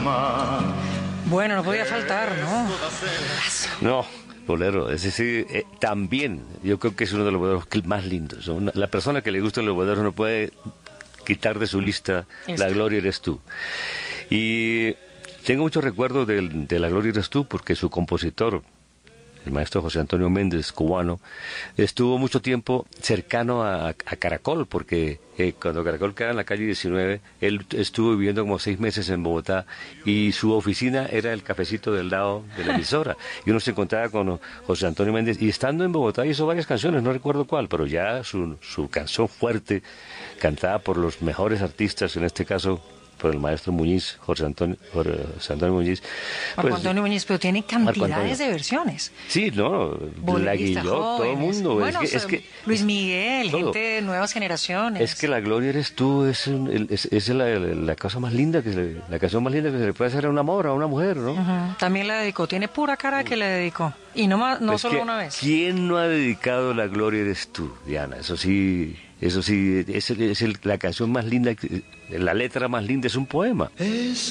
Bueno, no podía faltar, ¿no? No, bolero, es decir, también yo creo que es uno de los boleros más lindos. La persona que le gustan los boleros no puede quitar de su lista La Gloria Eres Tú. Y tengo muchos recuerdos de La Gloria Eres Tú porque su compositor, el maestro José Antonio Méndez, cubano, estuvo mucho tiempo cercano a Caracol, porque cuando Caracol quedaba en la calle 19, él estuvo viviendo como 6 meses en Bogotá y su oficina era el cafecito del lado de la emisora. Y uno se encontraba con José Antonio Méndez y estando en Bogotá hizo varias canciones, no recuerdo cuál, pero ya su canción fuerte, cantada por los mejores artistas, en este caso por el maestro Muñiz, José Antonio Muñiz. Marco Antonio Muñiz, pero tiene cantidades de versiones. Sí, no, la Guillot, todo el mundo. Bueno, es que Luis Miguel, todo. gente de nuevas generaciones. Es que La Gloria Eres Tú es la cosa más linda, la canción más linda que se le puede hacer a un amor, a una mujer, ¿no? También la dedicó, tiene pura cara que la dedicó. Y no solo una vez. ¿Quién no ha dedicado La Gloria Eres Tú, Diana? Eso sí, la canción más linda, la letra más linda es un poema.